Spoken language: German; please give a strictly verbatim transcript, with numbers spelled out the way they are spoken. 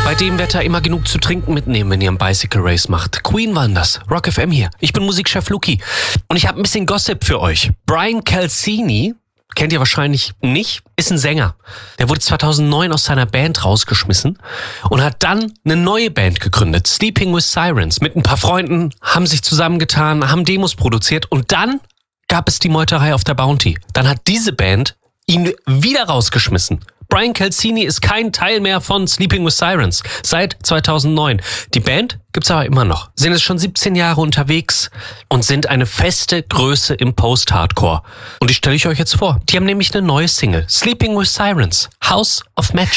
Bei dem Wetter immer genug zu trinken mitnehmen, wenn ihr einen Bicycle Race macht. Queen waren das. Rock F M hier. Ich bin Musikchef Luki. Und ich habe ein bisschen Gossip für euch. Bryan Calcini, kennt ihr wahrscheinlich nicht, ist ein Sänger. Der wurde zweitausendneun aus seiner Band rausgeschmissen und hat dann eine neue Band gegründet. Sleeping with Sirens. Mit ein paar Freunden, haben sich zusammengetan, haben Demos produziert und dann gab es die Meuterei auf der Bounty. Dann hat diese Band ihn wieder rausgeschmissen. Bryan Calcini ist kein Teil mehr von Sleeping with Sirens seit zweitausendneun. Die Band gibt's aber immer noch. Sind jetzt schon siebzehn Jahre unterwegs und sind eine feste Größe im Post-Hardcore. Und die stelle ich euch jetzt vor. Die haben nämlich eine neue Single. Sleeping with Sirens. House of Magic.